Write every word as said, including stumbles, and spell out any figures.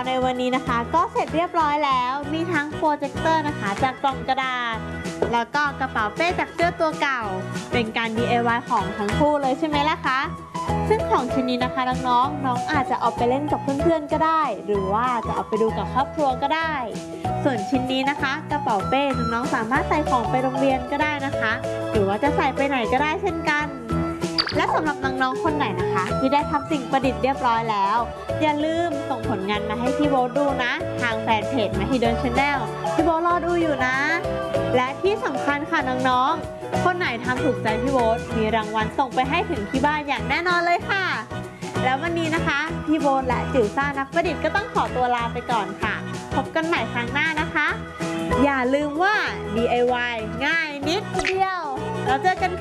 ในวันนี้นะคะก็เสร็จเรียบร้อยแล้วมีทั้งโปรเจคเตอร์นะคะจากกล่องกระดาษแล้วก็กระเป๋าเป้จากเสื้อตัวเก่าเป็นการ ดี ไอ วาย ของทั้งคู่เลยใช่ไหมล่ะคะซึ่งของชิ้นนี้นะคะน้องๆน้องอาจจะเอาไปเล่นกับเพื่อนๆก็ได้หรือว่าจะเอาไปดูกับครอบครัวก็ได้ส่วนชิ้นนี้นะคะกระเป๋าเป้น้องๆสามารถใส่ของไปโรงเรียนก็ได้นะคะหรือว่าจะใส่ไปไหนก็ได้เช่นกันและสำหรับน้องๆคนไหนนะคะที่ได้ทำสิ่งประดิษฐ์เรียบร้อยแล้วอย่าลืมส่งผลงานมาให้พี่โบดูนะทางแฟนเพจ Mahidol Channel พี่โบรอดูอยู่นะและที่สำคัญค่ะน้องๆคนไหนทำถูกใจพี่โบมีรางวัลส่งไปให้ถึงที่บ้านอย่างแน่นอนเลยค่ะแล้ววันนี้นะคะพี่โบและจิ๋วซ่านักประดิษฐ์ก็ต้องขอตัวลาไปก่อนค่ะพบกันใหม่ครั้งหน้านะคะอย่าลืมว่า ดี ไอ วาย ง่ายนิดเดียวแล้วเจอกัน